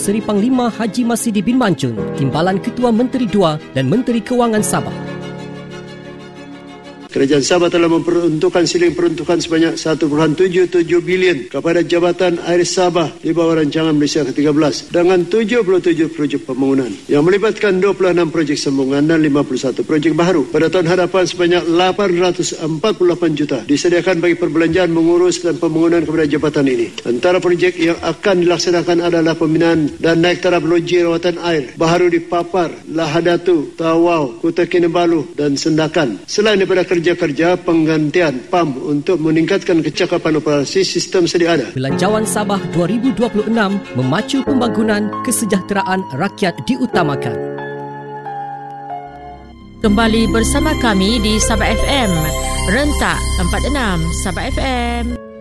Seri Panglima Haji Masidi bin Mancun, Timbalan Ketua Menteri II dan Menteri Kewangan Sabah. Kerajaan Sabah telah memperuntukkan siling peruntukan sebanyak 1.77 bilion kepada Jabatan Air Sabah di bawah rancangan Malaysia ke-13 dengan 77 projek pembangunan yang melibatkan 26 projek sambungan dan 51 projek baru. Pada tahun hadapan sebanyak 848 juta disediakan bagi perbelanjaan mengurus dan pembangunan kepada jabatan ini. Antara projek yang akan dilaksanakan adalah pembinaan dan naik taraf loji rawatan air baru di Papar, Lahadatu, Tawau, Kota Kinabalu dan Sendakan. Selain daripada kerja penggantian PAM untuk meningkatkan kecakapan operasi sistem sedia ada. Belanjawan Sabah 2026 memacu pembangunan, kesejahteraan rakyat diutamakan. Kembali bersama kami di Sabah FM, Rentak 46 Sabah FM.